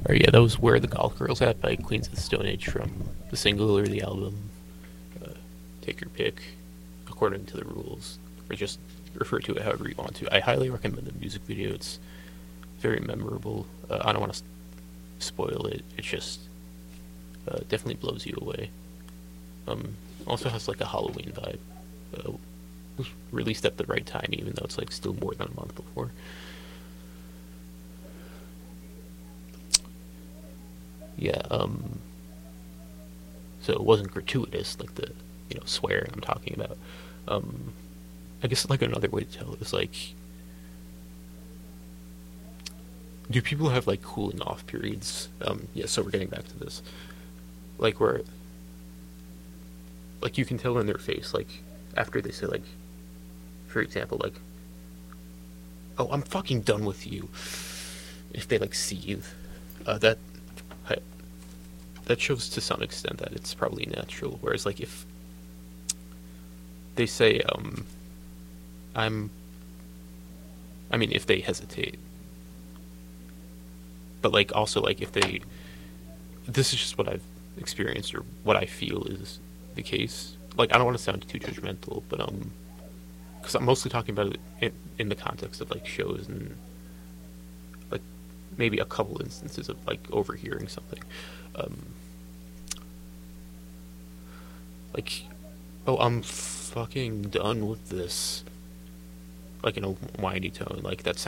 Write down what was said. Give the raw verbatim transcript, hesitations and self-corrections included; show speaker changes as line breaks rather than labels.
Or yeah, that was Where the Golf Girls At by Queens of the Stone Age from the single or the album. Uh, Take your pick, according to the rules, or just refer to it however you want to. I highly recommend the music video. It's very memorable. Uh, I don't want to spoil it. It just uh, definitely blows you away. Um, also has like a Halloween vibe. Uh, was released at the right time, even though it's like still more than a month before. Yeah. Um. So it wasn't gratuitous, like the you know swear I'm talking about. Um. I guess like another way to tell it is like, do people have like cooling off periods? Um. Yeah. So we're getting back to this, like where like you can tell in their face, like after they say like, for example, like, "Oh, I'm fucking done with you." If they like seethe, uh, that that shows to some extent that it's probably natural. Whereas like if they say, um, "I'm," I mean, if they hesitate, but like also like if they, this is just what I've experienced or what I feel is the case. Like I don't want to sound too judgmental, but um, because I'm mostly talking about it in, in the context of like shows and like maybe a couple instances of like overhearing something. Um, like, "Oh, I'm fucking done with this," like in a whiny tone. Like that